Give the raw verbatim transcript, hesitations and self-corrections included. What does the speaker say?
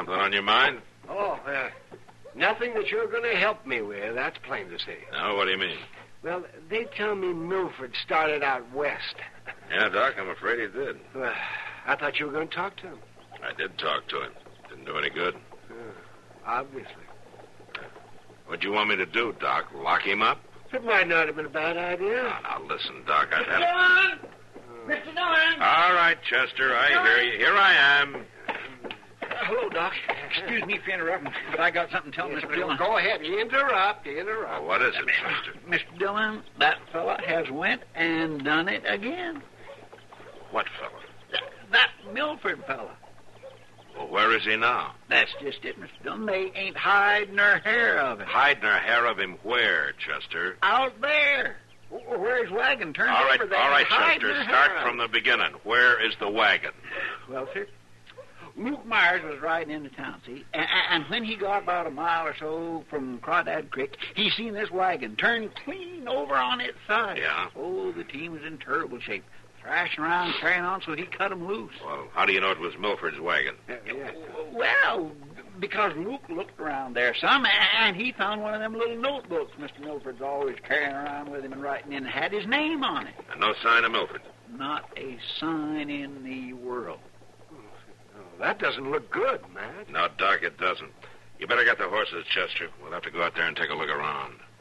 Something on your mind? Oh, uh, nothing that you're going to help me with, that's plain to see. No, what do you mean? Well, they tell me Milford started out west. Yeah, Doc, I'm afraid he did. Well, I thought you were going to talk to him. I did talk to him. Didn't do any good. Uh, obviously. What'd you want me to do, Doc? Lock him up? It might not have been a bad idea. Now, now listen, Doc, I've had... Dillon! Mister Dillon! All right, Chester, I hear you. Here I am. Uh, hello, Doc. Excuse me for interrupting, but I got something to tell Yes, Mister but Dillon. Go ahead. Interrupt. Interrupt. Oh, what is it, Chester? Mister Dillon, that fella has went and done it again. What fella? That, that Milford fella. Well, where is he now? That's just it, Mister Dillon. They ain't hiding their hair of him. Hiding her hair of him where, Chester? Out there. Where his wagon turned All right, over there. all right, hiding Chester, their start hair from of the beginning. Where is the wagon? him. Well, sir, Luke Myers was riding into town, see? And, and when he got about a mile or so from Crawdad Creek, he seen this wagon turn clean over on its side. Yeah? Oh, the team was in terrible shape. Thrashing around, carrying on, so he cut him loose. Well, how do you know it was Milford's wagon? Yeah, yeah. Well, because Luke looked around there some, and he found one of them little notebooks Mister Milford's always carrying around with him and writing in, and had his name on it. And no sign of Milford. Not a sign in the world. Oh, that doesn't look good, Matt. No, Doc, it doesn't. You better get the horses, Chester. We'll have to go out there and take a look around.